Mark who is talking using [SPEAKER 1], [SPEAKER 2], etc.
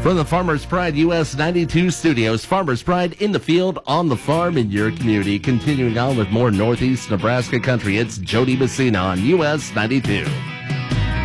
[SPEAKER 1] From the Farmers Pride US 92 studios, Farmers Pride in the field, on the farm, in your community. Continuing on with more Northeast Nebraska country, it's Jody Messina on US 92.